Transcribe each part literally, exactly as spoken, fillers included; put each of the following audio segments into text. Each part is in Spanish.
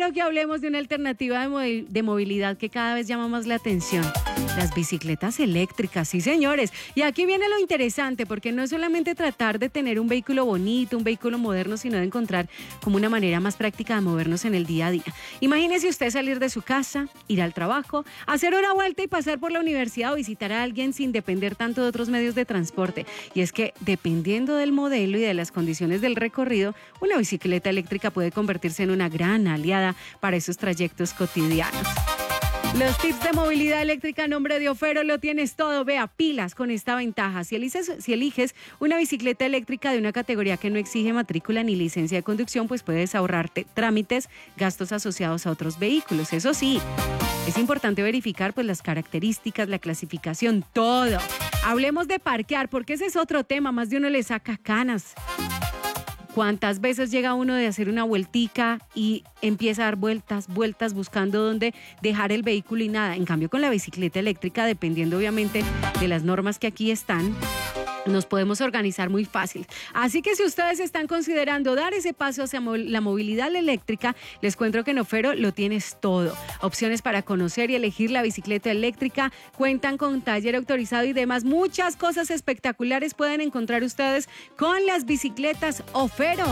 quiero que hablemos de una alternativa de, movi- de movilidad que cada vez llama más la atención. Las bicicletas eléctricas, sí señores. Y aquí viene lo interesante, porque no es solamente tratar de tener un vehículo bonito, un vehículo moderno, sino de encontrar como una manera más práctica de movernos en el día a día. Imagínese usted salir de su casa, ir al trabajo, hacer una vuelta y pasar por la universidad o visitar a alguien sin depender tanto de otros medios de transporte. Y es que dependiendo del modelo y de las condiciones del recorrido, una bicicleta eléctrica puede convertirse en una gran aliada para esos trayectos cotidianos. Los tips de movilidad eléctrica a nombre de Ofero lo tienes todo. Vea, pilas con esta ventaja. Si eliges, si eliges una bicicleta eléctrica de una categoría que no exige matrícula ni licencia de conducción, pues puedes ahorrarte trámites, gastos asociados a otros vehículos. Eso sí, es importante verificar pues las características, la clasificación, todo. Hablemos de parquear, porque ese es otro tema. Más de uno le saca canas. ¿Cuántas veces llega uno de hacer una vueltica y empieza a dar vueltas, vueltas buscando dónde dejar el vehículo y nada? En cambio, con la bicicleta eléctrica, dependiendo obviamente de las normas que aquí están, nos podemos organizar muy fácil. Así que si ustedes están considerando dar ese paso hacia la movilidad eléctrica, les cuento que en Ofero lo tienes todo. Opciones para conocer y elegir la bicicleta eléctrica, cuentan con taller autorizado y demás. Muchas cosas espectaculares pueden encontrar ustedes con las bicicletas Ofero.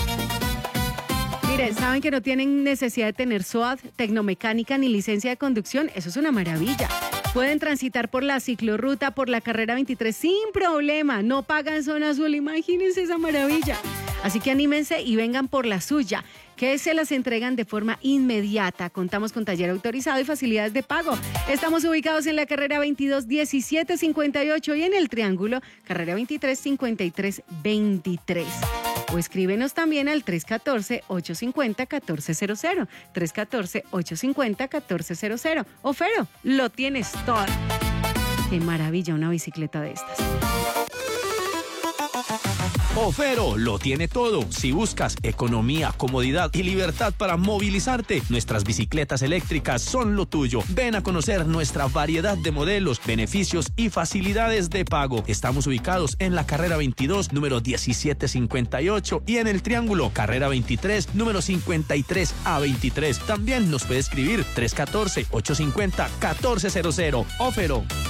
Miren, ¿saben que no tienen necesidad de tener S O A D, tecnomecánica ni licencia de conducción? Eso es una maravilla. Pueden transitar por la ciclorruta, por la carrera veintitrés sin problema. No pagan zona azul, imagínense esa maravilla. Así que anímense y vengan por la suya, que se las entregan de forma inmediata. Contamos con taller autorizado y facilidades de pago. Estamos ubicados en la carrera veintidós diecisiete cincuenta y ocho y en el Triángulo, carrera veintitrés cincuenta y tres veintitrés. O escríbenos también al tres uno cuatro, ocho cinco cero, uno cuatro cero cero. tres uno cuatro, ocho cinco cero, uno cuatro cero cero. Ofero, lo tienes todo. Qué maravilla una bicicleta de estas. Ofero lo tiene todo. Si buscas economía, comodidad y libertad para movilizarte, nuestras bicicletas eléctricas son lo tuyo. Ven a conocer nuestra variedad de modelos, beneficios y facilidades de pago. Estamos ubicados en la carrera veintidós, número diecisiete cincuenta y ocho y en el Triángulo, carrera veintitrés, número cincuenta y tres a veintitrés. También nos puede escribir tres uno cuatro, ocho cinco cero, uno cuatro cero cero. Ofero.